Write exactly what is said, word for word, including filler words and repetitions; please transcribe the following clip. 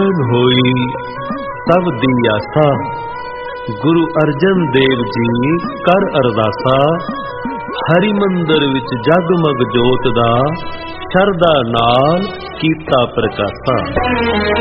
ਪੂਰਨ ਹੋਈ ਸਭ ਦੀ ਆਸਾ। ਗੁਰੂ ਅਰਜਨ ਦੇਵ ਜੀ ਕਰ ਅਰਦਾਸਾ, ਹਰੀ ਮੰਦਰ ਵਿੱਚ ਜਗਮਗ ਜੋਤ ਦਾ ਸ਼ਰਧਾ ਨਾਲ ਕੀਤਾ ਪ੍ਰਕਾਸ਼ਾ।